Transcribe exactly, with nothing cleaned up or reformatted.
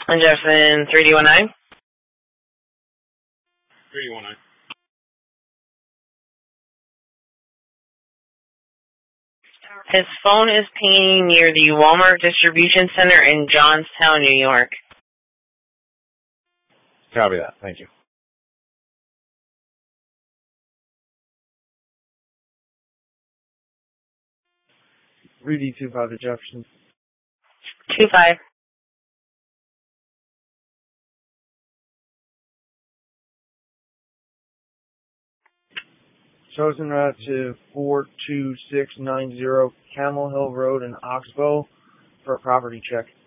And Jefferson three D one nine? three D one nine. His phone is pinging near the Walmart Distribution Center in Johnstown, New York. Copy that. Thank you. Rudy two five to Jefferson. two five. Chosen route to four two six nine zero Camel Hill Road in Oxbow for a property check.